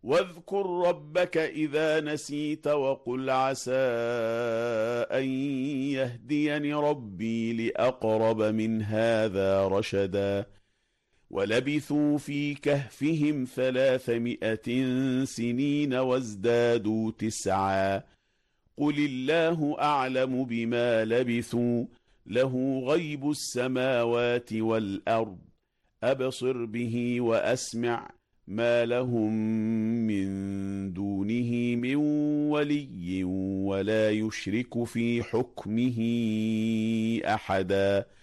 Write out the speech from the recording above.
واذكر ربك إذا نسيت وقل عسى أن يهديني ربي لأقرب من هذا رشدا ولبثوا في كهفهم 300 سنين وازدادوا 9 قل الله أعلم بما لبثوا له غيب السماوات والأرض أبصر به وأسمع ما لهم من دونه من ولي ولا يشرك في حكمه أحدا